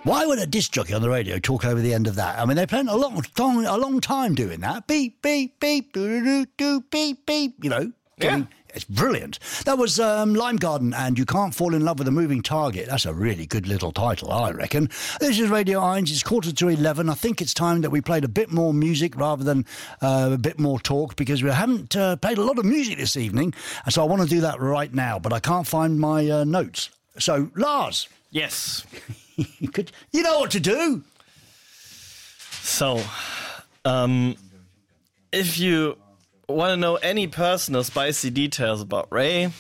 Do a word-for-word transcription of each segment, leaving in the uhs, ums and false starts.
Why would a disc jockey on the radio talk over the end of that? I mean, they spent a long time, a long time doing that. Beep, beep, beep, doo, doo, doo, beep, beep. You know, getting, yeah. It's brilliant. That was um, Lime Garden and You Can't Fall in Love with a Moving Target. That's a really good little title, I reckon. This is Radio Irons. It's quarter to eleven. I think it's time that we played a bit more music rather than uh, a bit more talk, because we haven't uh, played a lot of music this evening. And so I want to do that right now, but I can't find my uh, notes. So, Lars. Yes. You could, you know what to do. So, um, if you want to know any personal spicy details about Ray,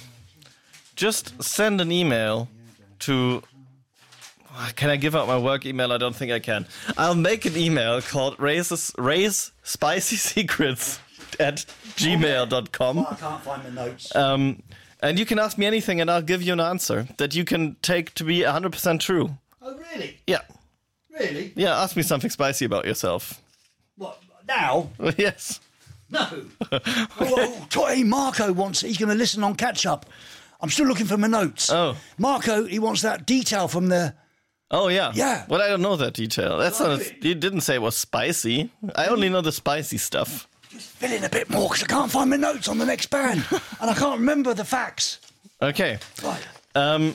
just send an email to... Can I give out my work email? I don't think I can. I'll make an email called Ray's, Ray's Spicy Secrets at gmail dot com. Oh, I can't find the notes. Um, and you can ask me anything and I'll give you an answer that you can take to be one hundred percent true. Oh, really? Yeah. Really? Yeah, ask me something spicy about yourself. What, now? Yes. No. Oh, Toy Marco wants, he's going to listen on catch-up. I'm still looking for my notes. Oh. Marco, he wants that detail from the... Oh, yeah. Yeah. Well, I don't know that detail. That's Well, not... A, you didn't say it was spicy. I only know the spicy stuff. Just fill in a bit more, because I can't find my notes on the next band. And I can't remember the facts. Okay. Right. Um...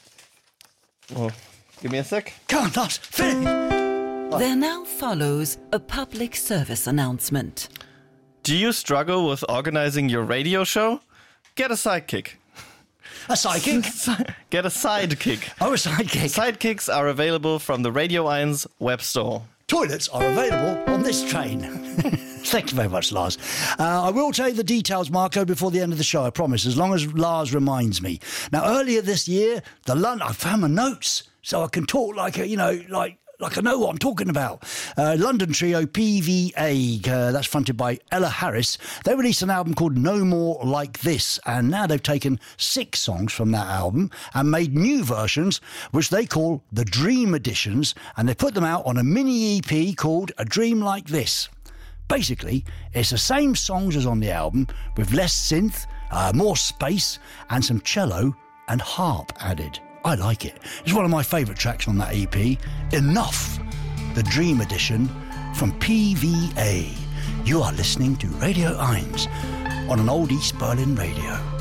Well... Give me a sec. Can't not finish. There now follows a public service announcement. Do you struggle with organizing your radio show? Get a sidekick. A sidekick? Get a sidekick. Oh, a sidekick. Sidekicks are available from the Radio Irons web store. Toilets are available on this train. Thank you very much, Lars. Uh, I will tell you the details, Marco, before the end of the show, I promise, as long as Lars reminds me. Now, earlier this year, the London... I found my notes, so I can talk like, a, you know, like... like I know what I'm talking about. Uh, London trio P V A, uh, that's fronted by Ella Harris. They released an album called No More Like This, and now they've taken six songs from that album and made new versions, which they call the Dream Editions, and they put them out on a mini E P called A Dream Like This. Basically, it's the same songs as on the album, with less synth, uh, more space, and some cello and harp added. I like it. It's one of my favourite tracks on that E P. Enough, the Dream Edition from P V A. You are listening to Radio Irons on an old East Berlin radio.